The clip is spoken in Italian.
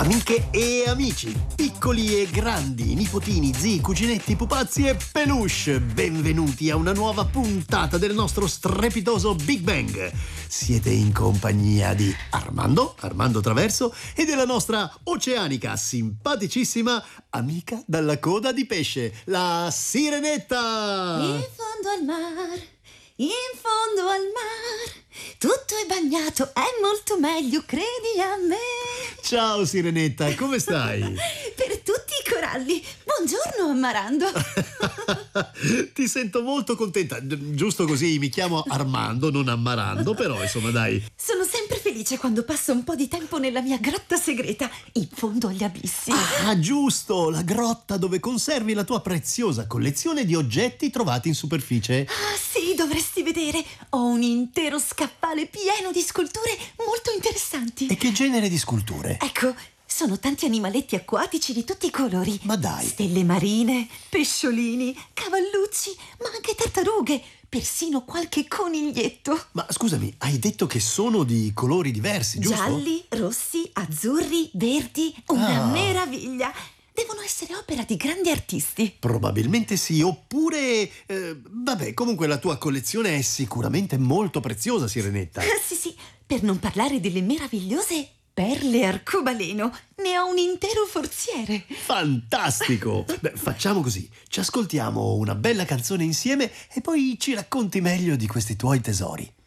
Amiche e amici, piccoli e grandi, nipotini, zii, cuginetti, pupazzi e peluche, benvenuti a una nuova puntata del nostro strepitoso Big Bang. Siete in compagnia di Armando Traverso e della nostra oceanica, simpaticissima amica dalla coda di pesce, la Sirenetta. In fondo al mare, tutto è bagnato, è molto meglio, credi a me. Ciao Sirenetta, come stai? Per tutti i coralli, buongiorno Ammarando. Ti sento molto contenta, giusto così mi chiamo Armando, non Ammarando, però insomma dai. Sono sempre felice quando passo un po' di tempo nella mia grotta segreta, in fondo agli abissi. Ah, giusto, la grotta dove conservi la tua preziosa collezione di oggetti trovati in superficie. Ah sì, dovresti vedere, ho un intero scaffale pieno di sculture molto interessanti. E che genere di sculture? Ecco, sono tanti animaletti acquatici di tutti i colori. Ma dai. Stelle marine, pesciolini, cavallucci, ma anche tartarughe, persino qualche coniglietto. Ma scusami, hai detto che sono di colori diversi, giusto? Gialli, rossi, azzurri, verdi, una Ah. meraviglia. Devono essere opera di grandi artisti. Probabilmente sì, oppure... vabbè, comunque la tua collezione è sicuramente molto preziosa, Sirenetta. Sì, per non parlare delle meravigliose perle arcobaleno. Ne ho un intero forziere. Fantastico! Beh, facciamo così, ci ascoltiamo una bella canzone insieme e poi ci racconti meglio di questi tuoi tesori.